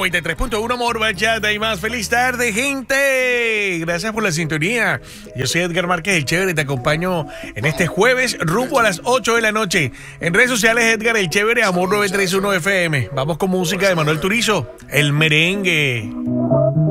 93.1 Amor, Bachata y más. Feliz tarde, gente. Gracias por la sintonía. Yo soy Edgar Márquez, el Chévere, y te acompaño en este jueves rumbo a las 8 de la noche. En redes sociales, Edgar el Chévere, Amor 931 FM. Vamos con música de Manuel Turizo, el merengue.